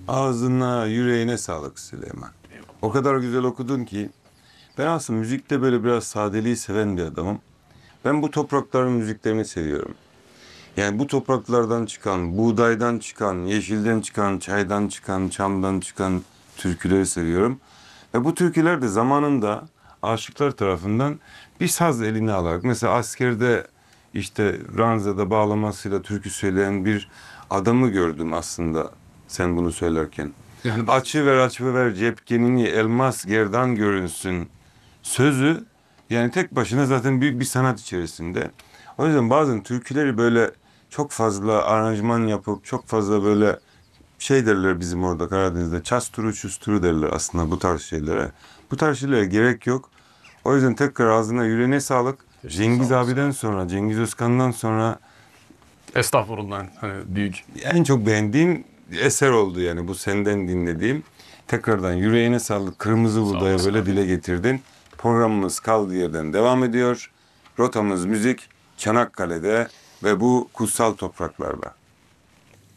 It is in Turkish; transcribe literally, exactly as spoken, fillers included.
Ağzına, yüreğine sağlık Süleyman. O kadar güzel okudun ki. Ben aslında müzikte böyle biraz sadeliği seven bir adamım. Ben bu toprakların müziklerini seviyorum. Yani bu topraklardan çıkan, buğdaydan çıkan, yeşilden çıkan, çaydan çıkan, çamdan çıkan türküleri seviyorum. Ve bu türküler de zamanında aşıklar tarafından bir saz eline alarak, mesela askerde işte ranzada bağlamasıyla türkü söyleyen bir adamı gördüm aslında sen bunu söylerken. Yani Açıver açıver cepkenini elmas gerdan görünsün sözü, yani tek başına zaten büyük bir sanat içerisinde. O yüzden bazen türküleri böyle çok fazla aranjman yapıp çok fazla böyle şey derler bizim orada Karadeniz'de, çasturu çusturu derler aslında bu tarz şeylere. Bu tarz şeylere gerek yok. O yüzden tekrar ağzına yüreğine sağlık. teşekkür sağ Cengiz olasın. abiden sonra, Cengiz Özkan'dan sonra Estağfurullah. Hani büyük. en çok beğendiğim eser oldu yani bu senden dinlediğim. Tekrardan yüreğine sağlık. Kırmızı Sağ buğdaya olasın böyle abi. dile getirdin. Programımız kaldığı yerden devam ediyor. Rotamız müzik Çanakkale'de ve bu kutsal topraklarda.